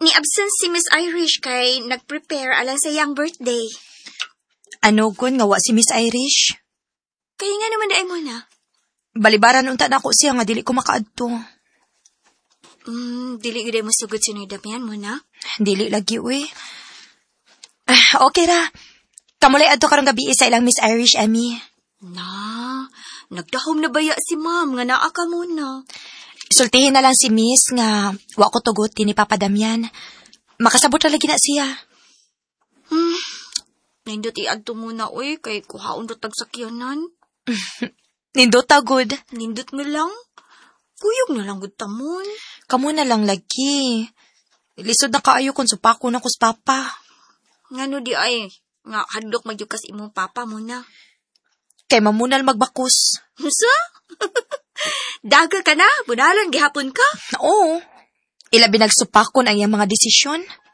Ni absent si Miss Irish kay nag-prepare alang sa iyang birthday. Ano kun nga wa si Miss Irish? Kaya nga naman daay mo na. Balibaran unta na ako siya nga dili ko makaadto. Dili gud mo sugod sa Damian mo na. Dili lagi uy. Okay ra. Kamulay adto karong gabi sa ilang Miss Irish, Emmy. Na, nagdahom na baya si ma'am nga naa ka muna. Sultihin na lang si Miss nga wa ko tugot ni Papa Damian. Makasabot na lagi na siya. Nindot iadto muna uy kay kuhaon do tag sakyanan. Nindot tagod. Nindot nga lang. Kuyog na lang gud tamon. Kamo na lang lagi. Lisod na kaayo kung supako na ko sa papa. Ngano di ay nga hadlok magyukas imong papa mo na. Kay mamunal magbakos. Musa? Daga ka na, bunalan gihapon ka. Oo. Ilabi nagsupakon ang iyang mga desisyon.